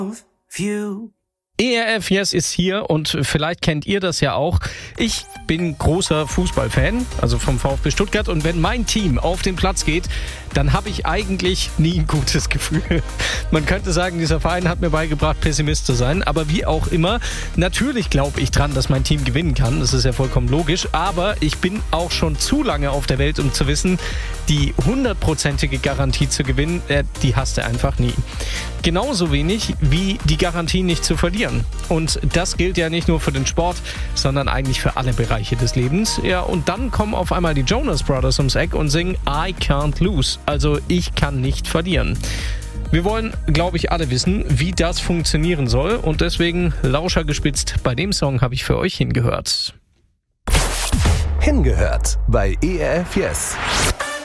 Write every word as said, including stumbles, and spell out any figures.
E R F Yes ist hier und vielleicht kennt ihr das ja auch. Ich bin großer Fußballfan, also vom VfB Stuttgart, und wenn mein Team auf den Platz geht, dann habe ich eigentlich nie ein gutes Gefühl. Man könnte sagen, dieser Verein hat mir beigebracht, Pessimist zu sein, aber wie auch immer, natürlich glaube ich dran, dass mein Team gewinnen kann, das ist ja vollkommen logisch, aber ich bin auch schon zu lange auf der Welt, um zu wissen, die hundertprozentige Garantie zu gewinnen, äh, die hast du einfach nie. Genauso wenig wie die Garantie nicht zu verlieren. Und das gilt ja nicht nur für den Sport, sondern eigentlich für alle Bereiche des Lebens. Ja, und dann kommen auf einmal die Jonas Brothers ums Eck und singen I can't lose, also ich kann nicht verlieren. Wir wollen, glaube ich, alle wissen, wie das funktionieren soll, und deswegen Lauscher gespitzt. Bei dem Song habe ich für euch hingehört. Hingehört bei E R F Yes.